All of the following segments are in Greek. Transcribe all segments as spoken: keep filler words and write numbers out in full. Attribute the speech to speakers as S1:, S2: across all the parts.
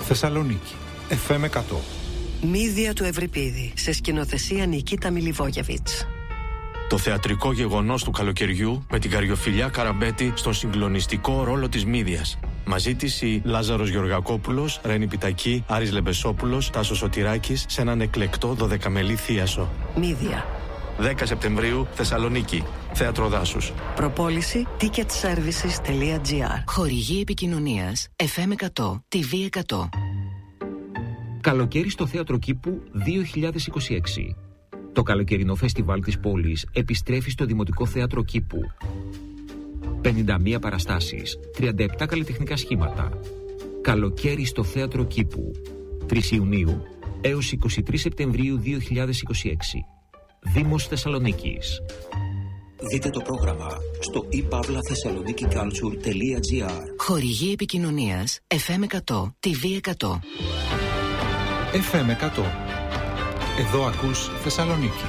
S1: Θεσσαλονίκη, εφ εμ εκατό.
S2: Μύδια του Ευρυπίδη, σε σκηνοθεσία Νικίτα Μιλιβόγεβιτς.
S3: Το θεατρικό γεγονός του καλοκαιριού με την Καριοφιλιά Καραμπέτη στον συγκλονιστικό ρόλο της Μύδιας. Μαζί της η Λάζαρος Γεωργακόπουλος, Ρένη Πιτακή, Άρης Λεμπεσόπουλος, Τάσος Σωτηράκης σε έναν εκλεκτό δωδεκαμελή θίασο.
S2: Μύδια.
S3: δέκα Σεπτεμβρίου, Θεσσαλονίκη. Θέατρο Δάσους.
S2: Προπόληση ticket services τελεία τζι άρ.
S4: Χορηγή επικοινωνίας εφ εμ εκατό, τι βι εκατό.
S5: Καλοκαίρι στο Θέατρο Κήπου δύο χιλιάδες είκοσι έξι. Το καλοκαιρινό φεστιβάλ της πόλης επιστρέφει στο Δημοτικό Θέατρο Κήπου. πενήντα μία παραστάσεις, τριάντα επτά καλλιτεχνικά σχήματα. Καλοκαίρι στο Θέατρο Κήπου. τρεις Ιουνίου έως είκοσι τρεις Σεπτεμβρίου δύο χιλιάδες είκοσι έξι. Δήμος Θεσσαλονίκης.
S6: Δείτε το πρόγραμμα στο i pavla thessaloniki culture τελεία τζι άρ.
S4: Χορηγή επικοινωνίας εφ εμ εκατό, τι βι εκατό.
S1: εφ εμ εκατό. Εδώ ακούς Θεσσαλονίκη.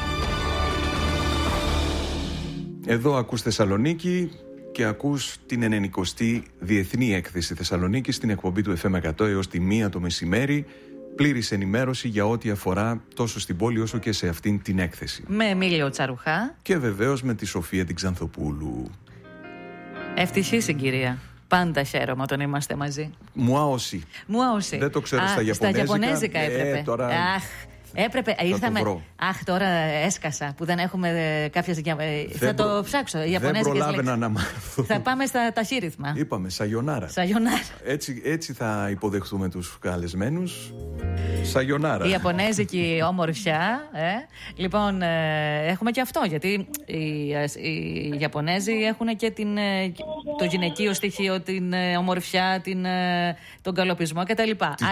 S7: Εδώ ακούς Θεσσαλονίκη και ακούς την ενενηκοστή Διεθνή Έκθεση Θεσσαλονίκη στην εκπομπή του εφ εμ εκατό έως τη μία το μεσημέρι. Πλήρης ενημέρωση για ό,τι αφορά τόσο στην πόλη όσο και σε αυτήν την έκθεση.
S8: Με Εμίλιο Τσαρουχά.
S7: Και βεβαίως με τη Σοφία την Ξανθοπούλου.
S8: Ευτυχή συγκυρία. Πάντα χαίρομαι όταν είμαστε μαζί.
S7: Μουάωση.
S8: Μουάωση.
S7: Δεν το ξέρω
S8: Α,
S7: στα Ιαπωνέζικα.
S8: Στα Ιαπωνέζικα έπρεπε.
S7: Ε, τώρα...
S8: Αχ. Έπρεπε,
S7: θα
S8: ήρθαμε. Αχ, τώρα έσκασα που δεν έχουμε κάποιες. Θα το προ... ψάξω.
S7: Δεν προλάβαινα να μάθω.
S8: Θα πάμε στα ταχύρυθμα.
S7: Είπαμε, σαγιονάρα.
S8: Σαγιονάρα.
S7: Έτσι, έτσι θα υποδεχθούμε τους καλεσμένους. Σαγιονάρα.
S8: Η Ιαπωνέζικη όμορφιά. Ε. Λοιπόν, ε, έχουμε και αυτό. Γιατί οι, οι Ιαπωνέζοι έχουν και την, το γυναικείο στοιχείο, την ομορφιά, την, τον καλοπισμό κτλ.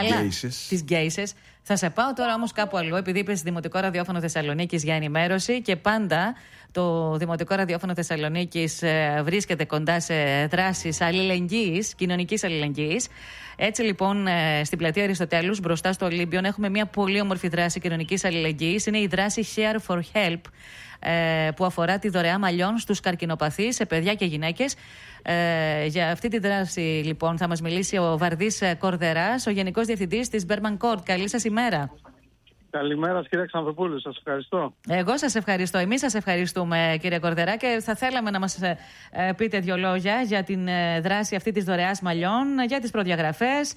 S8: Τις γκέισες. Θα σε πάω τώρα όμως κάπου αλλού, επειδή είπες Δημοτικό Ραδιόφωνο Θεσσαλονίκης για ενημέρωση και πάντα το Δημοτικό Ραδιόφωνο Θεσσαλονίκης βρίσκεται κοντά σε δράσεις αλληλεγγύης, κοινωνικής αλληλεγγύης. Έτσι λοιπόν στην πλατεία Αριστοτέλους μπροστά στο Ολύμπιον έχουμε μια πολύ όμορφη δράση κοινωνικής αλληλεγγύης. Είναι η δράση Share for Help, που αφορά τη δωρεά μαλλιών στους καρκινοπαθείς, σε παιδιά και γυναίκες. Ε, για αυτή τη δράση λοιπόν θα μας μιλήσει ο Βαρδής Κορδεράς, ο Γενικός Διευθυντής της Berman Court. Καλή σας ημέρα.
S9: Καλημέρα κύριε Ξανθοπούλου, σας ευχαριστώ.
S8: Εγώ σας ευχαριστώ, εμείς σας ευχαριστούμε κύριε Κορδερά και θα θέλαμε να μας ε, πείτε δύο λόγια για την ε, δράση αυτή της δωρεάς μαλλιών, για τις προδιαγραφές,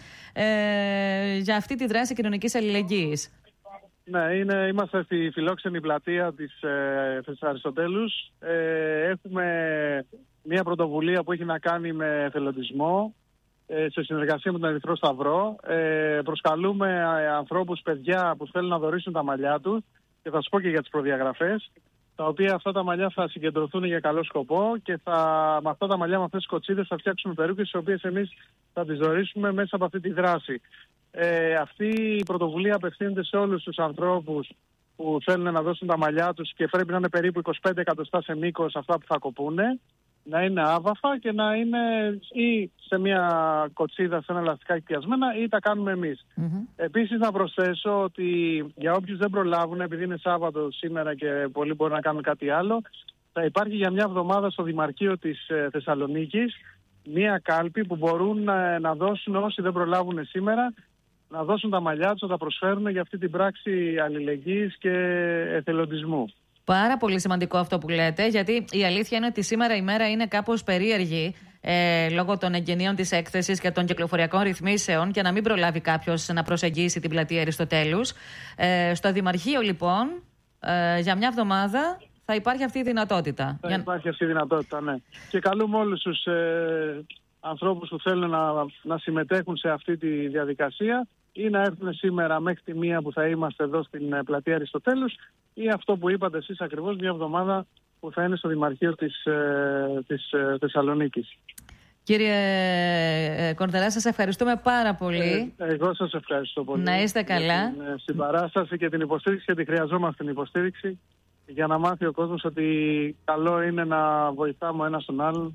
S8: ε, για αυτή τη δράση κοινωνικής αλληλεγγύης.
S9: Ναι, είναι, είμαστε στη φιλόξενη πλατεία της ε, Αριστοτέλους. Ε, έχουμε μια πρωτοβουλία που έχει να κάνει με εθελοντισμό ε, σε συνεργασία με τον Ερυθρό Σταυρό. Ε, προσκαλούμε ε, ανθρώπους, παιδιά που θέλουν να δωρήσουν τα μαλλιά τους και θα σας πω και για τις προδιαγραφές, τα οποία αυτά τα μαλλιά θα συγκεντρωθούν για καλό σκοπό και θα, με αυτά τα μαλλιά, με αυτές τις κοτσίδες θα φτιάξουμε περούκες, τις οποίες εμείς θα τις δωρήσουμε μέσα από αυτή τη δράση. Ε, αυτή η πρωτοβουλία απευθύνεται σε όλους τους ανθρώπους που θέλουν να δώσουν τα μαλλιά τους και πρέπει να είναι περίπου είκοσι πέντε εκατοστά σε μήκος αυτά που θα κοπούνε, να είναι άβαφα και να είναι ή σε μια κοτσίδα, σε ένα λαστιχάκι πιασμένα, ή τα κάνουμε εμείς. Mm-hmm. Επίσης να προσθέσω ότι για όποιους δεν προλάβουν, επειδή είναι Σάββατο σήμερα και πολλοί μπορεί να κάνουν κάτι άλλο, θα υπάρχει για μια εβδομάδα στο Δημαρχείο της ε, Θεσσαλονίκης μια κάλπη που μπορούν να, να δώσουν όσοι δεν προλάβουν σήμερα, να δώσουν τα μαλλιά τους, να τα προσφέρουν για αυτή την πράξη αλληλεγγύης και εθελοντισμού.
S8: Πάρα πολύ σημαντικό αυτό που λέτε, γιατί η αλήθεια είναι ότι σήμερα η μέρα είναι κάπως περίεργη ε, λόγω των εγγενείων της έκθεσης και των κυκλοφοριακών ρυθμίσεων και να μην προλάβει κάποιος να προσεγγίσει την πλατεία Αριστοτέλους. Ε, στο Δημαρχείο λοιπόν ε, για μια εβδομάδα θα υπάρχει αυτή η δυνατότητα.
S9: Θα
S8: για...
S9: υπάρχει αυτή η δυνατότητα, ναι. Και καλούμε όλους τους ε, ανθρώπους που θέλουν να, να συμμετέχουν σε αυτή τη διαδικασία ή να έρθουν σήμερα μέχρι τη μία που θα είμαστε εδώ στην πλατεία Αριστοτέλους ή αυτό που είπατε εσείς ακριβώς, μια εβδομάδα που θα είναι στο Δημαρχείο της, ε, της ε, Θεσσαλονίκης.
S8: Κύριε Κορδερά, σας ευχαριστούμε πάρα πολύ.
S9: Ε, εγώ σας ευχαριστώ πολύ.
S8: Να είστε καλά.
S9: Την, ε, στην παράσταση και την υποστήριξη, γιατί χρειαζόμαστε την υποστήριξη για να μάθει ο κόσμος ότι καλό είναι να βοηθάμε ο ένας τον άλλον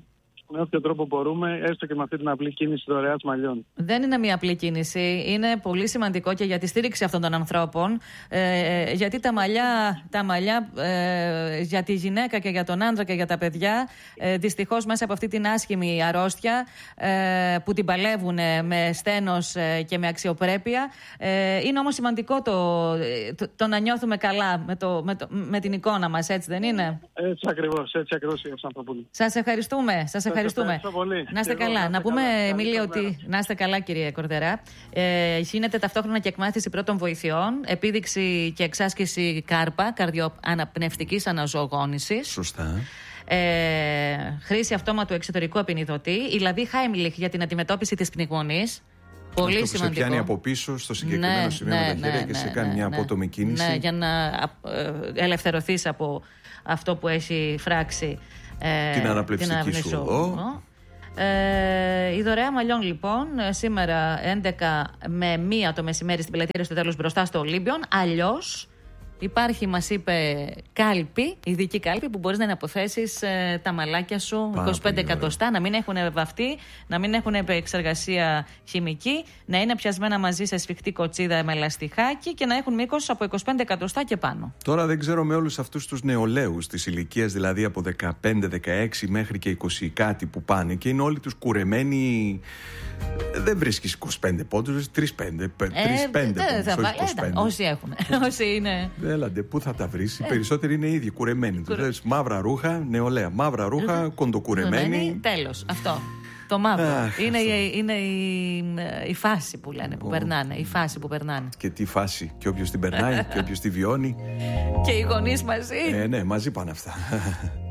S9: με όποιο τρόπο μπορούμε, έστω και με αυτή την απλή κίνηση δωρεάς μαλλιών.
S8: Δεν είναι μια απλή κίνηση. Είναι πολύ σημαντικό και για τη στήριξη αυτών των ανθρώπων. Ε, γιατί τα μαλλιά, τα μαλλιά ε, για τη γυναίκα και για τον άντρα και για τα παιδιά, ε, δυστυχώς μέσα από αυτή την άσχημη αρρώστια ε, που την παλεύουν με στένος ε, και με αξιοπρέπεια. Ε, είναι όμως σημαντικό το, το, το να νιώθουμε καλά με, το, με, το, με την εικόνα μας, έτσι δεν είναι?
S9: Έτσι ακριβώς, έτσι ακριβώς, κύριε Ξανθοπούλου.
S8: Σας ευχαριστούμε. Σας ευχαριστούμε.
S9: Πολύ.
S8: Να είστε καλά. Να, να πούμε, Εμίλη, ότι. Να είστε καλά, κύριε Κορδερά. Ε, γίνεται ταυτόχρονα και εκμάθηση πρώτων βοηθειών, επίδειξη και εξάσκηση κάρπα, καρδιοαναπνευστικής αναζωογόνησης.
S7: Σωστά.
S8: Ε, χρήση αυτόματου εξωτερικού επεινιδωτή. Η λαβή Χάιμλιχ για την αντιμετώπιση της πνιγμονής. Πολύ
S7: αυτό που
S8: σημαντικό.
S7: σε πιάνει από πίσω στο συγκεκριμένο
S8: ναι,
S7: σημείο
S8: ναι,
S7: με τα χέρια
S8: ναι,
S7: και
S8: ναι,
S7: σε κάνει
S8: ναι,
S7: μια
S8: ναι,
S7: απότομη κίνηση.
S8: Ναι, για να ε, ελευθερωθείς από αυτό που έχει φράξει. Ε,
S7: την αναπνευστική σου οδό.
S8: Ε, η δωρεά μαλλιών λοιπόν σήμερα έντεκα με μία το μεσημέρι στην Πλατεία Αριστοτέλους μπροστά στο Ολύμπιον. Αλλιώς υπάρχει, μας είπε, κάλπη, ειδική κάλπη που μπορείς να αποθέσεις ε, τα μαλάκια σου είκοσι πέντε εκατοστά, να μην έχουν βαφτεί, να μην έχουν επεξεργασία χημική, να είναι πιασμένα μαζί σε σφιχτή κοτσίδα με λαστιχάκι και να έχουν μήκος από είκοσι πέντε εκατοστά και πάνω.
S7: Τώρα δεν ξέρω με όλους αυτούς τους νεολαίους της ηλικίας, δηλαδή από δεκαπέντε δεκαέξι μέχρι και είκοσι κάτι που πάνε και είναι όλοι τους κουρεμένοι. Δεν βρίσκεις είκοσι πέντε πόντους, τρία πέντε πόντους.
S8: Όσοι έχουν. Όσοι είναι.
S7: Έλαντε, πού θα τα βρεις? Οι περισσότεροι είναι ήδη κουρεμένοι. Τους λες μαύρα ρούχα, νεολαία. Μαύρα ρούχα, κοντοκουρεμένοι.
S8: Τέλος, αυτό. Το μαύρο. Αχ, είναι η, είναι η, η φάση που λένε, που oh. περνάνε. Η φάση που περνάνε.
S7: Και τι φάση? Και όποιος την περνάει, και όποιος τη βιώνει.
S8: Και οι γονείς μαζί.
S7: Ε, ναι, μαζί πάνε αυτά.